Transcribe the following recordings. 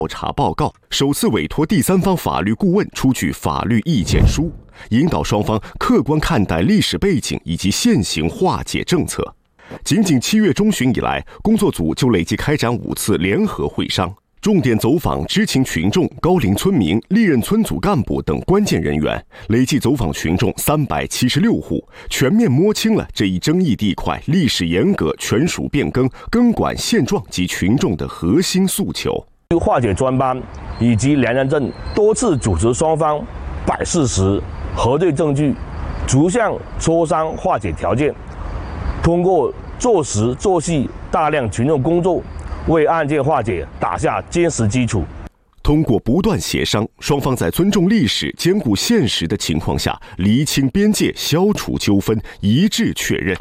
调查报告，首次委托第三方法律顾问出具法律意见书，引导双方客观看待历史背景以及现行化解政策。仅7月中旬以来，工作组就累计开展5次联合会商，重点走访知情群众、高龄村民、历任村组干部等关键人员，累计走访群众376户，全面摸清了这一争议地块历史沿革、权属变更、更管现状及群众的核心诉求。 化解专班以及梁山镇多次组织双方摆事实、核对证据，逐项磋商化解条件，通过做实做细大量群众工作，为案件化解打下坚实基础。 通过不断协商，双方在尊重历史、兼顾现实的情况下，厘清边界、消除纠纷，一致确认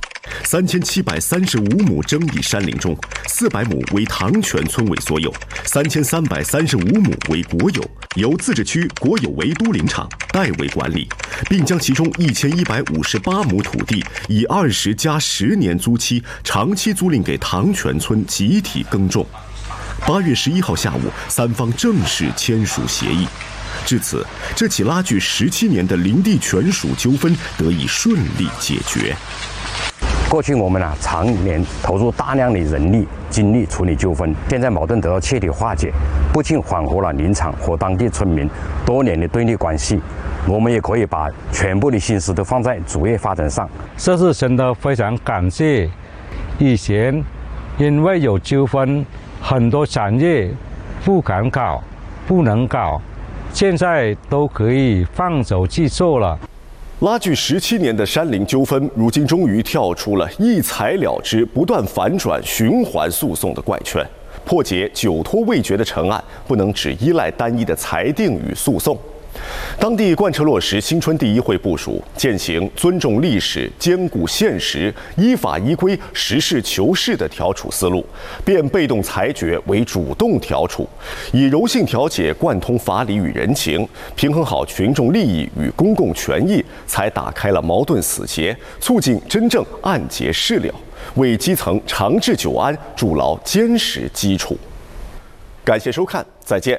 ：3735亩争议山林中，400亩为唐泉村委所有，3335亩为国有，由自治区国有为都林场代为管理，并将其中1158亩土地以20+10年租期长期租赁给唐泉村集体耕种。8月11号下午，三方正式签署协议。至此，这起拉锯17年的林地权属纠纷得以顺利解决。 过去我们常年投入大量的人力精力处理纠纷，现在矛盾得到彻底化解，不仅缓和了林场和当地村民多年的对立关系，我们也可以把全部的心思都放在主业发展上。 这是真的非常感谢。以前因为有纠纷，很多产业不敢搞，不能搞，现在都可以放手去做了。 拉锯17年的山林纠纷，如今终于跳出了一裁了之、不断反转、循环诉讼的怪圈。破解久拖未决的成案，不能只依赖单一的裁定与诉讼。当地贯彻落实新春第一会部署，践行尊重历史、兼顾现实、依法依规、实事求是的调处思路，变被动裁决为主动调处，以柔性调解贯通法理与人情，平衡好群众利益与公共权益，才打开了矛盾死结，促进真正案结事了，为基层长治久安筑牢坚实基础。感谢收看，再见。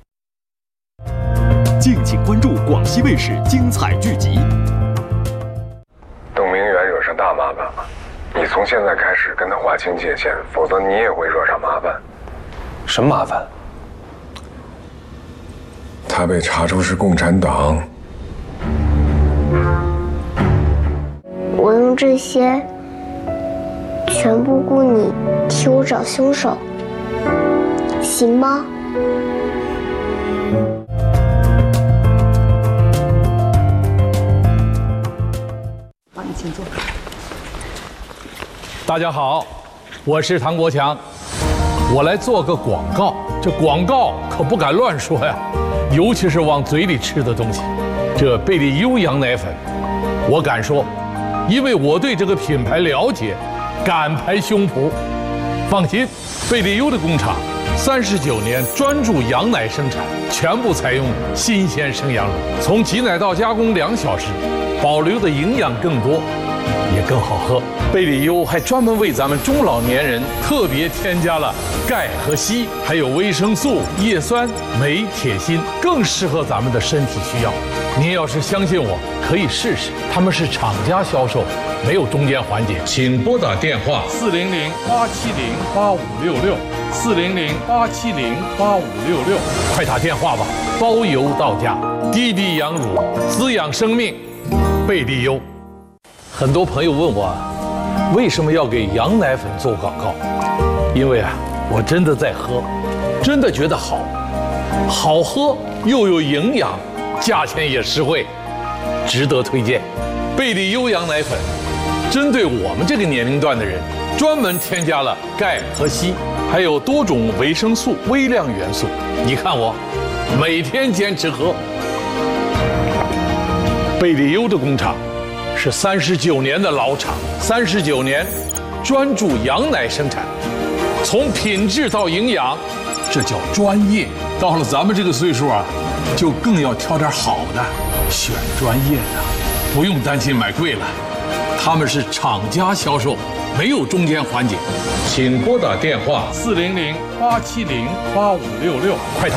敬请关注广西卫视精彩剧集。 邓明远惹上大麻烦了，你从现在开始跟他划清界限，否则你也会惹上麻烦。 什么麻烦？ 他被查出是共产党。 我用这些全部雇你替我找凶手，行吗？ 请坐。大家好，我是唐国强，我来做个广告。这广告可不敢乱说呀，尤其是往嘴里吃的东西。这贝利优羊奶粉，我敢说，因为我对这个品牌了解，敢拍胸脯。放心，贝利优的工厂39年专注羊奶生产，全部采用新鲜生羊乳，从挤奶到加工2小时。保留的营养更多，也更好喝。贝利优还专门为咱们中老年人特别添加了钙和硒，还有维生素、叶酸、镁、铁、锌，更适合咱们的身体需要。您要是相信我，可以试试。他们是厂家销售，没有中间环节。请拨打电话400-870-8566，400-870-8566，快打电话吧，包邮到家。滴滴羊乳，滋养生命。贝利优。很多朋友问我，为什么要给羊奶粉做广告？因为我真的在喝，真的觉得好喝又有营养，价钱也实惠，值得推荐。贝利优羊奶粉针对我们这个年龄段的人，专门添加了钙和硒，还有多种维生素、微量元素。你看我每天坚持喝。贝利优的工厂是39年的老厂，39年专注羊奶生产，从品质到营养，这叫专业。到了咱们这个岁数就更要挑点好的，选专业的，不用担心买贵了。 他们是厂家销售，没有中间环节。请拨打电话400-870-8566，快打！